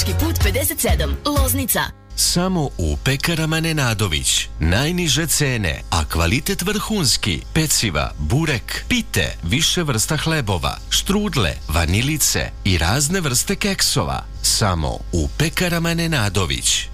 Put 57, Loznica. Samo u pekarama Nenadović. Najniže cene, a kvalitet vrhunski. Peciva, burek, pite, više vrsta hlebova, štrudle, vanilice i razne vrste keksova. Samo u pekarama Nenadović.